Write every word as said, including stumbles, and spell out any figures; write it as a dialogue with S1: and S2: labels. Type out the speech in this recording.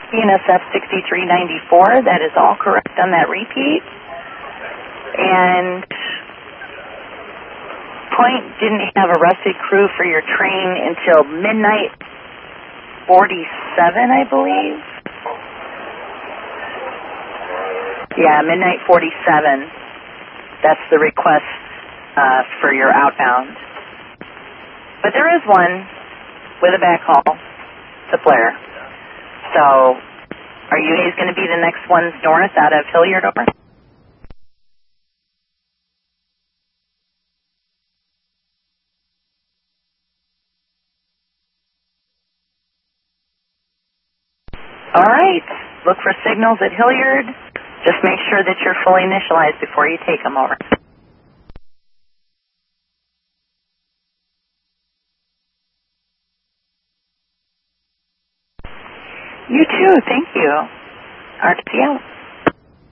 S1: E N S F sixty-three ninety-four, that is all correct on that repeat. And Point didn't have a rested crew for your train until midnight forty-seven, I believe. Yeah, midnight forty-seven. That's the request uh, for your outbound. But there is one with a backhaul to Blair. So, are you guys going to be the next ones north out of Hilliard over? All right. Look for signals at Hilliard. Just make sure that you're fully initialized before you take them over. You too. Thank you. R T O.